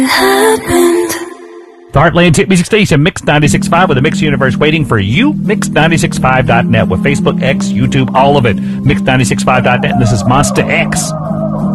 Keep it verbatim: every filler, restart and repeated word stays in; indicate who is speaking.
Speaker 1: happened.
Speaker 2: The Heartland Hit Music Station, Mix ninety-six point five, with a Mix universe waiting for you. Mix ninety-six point five dot net with Facebook, X, YouTube, all of it. Mix ninety-six point five dot net, and this is Monster X.